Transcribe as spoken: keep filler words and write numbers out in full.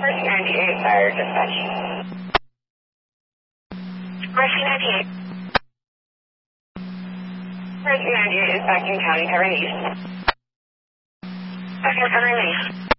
Mercy ninety-eight, fire dispatch. Mercy ninety-eight. Mercy ninety-eight is back in County, covering east. Back in covering east.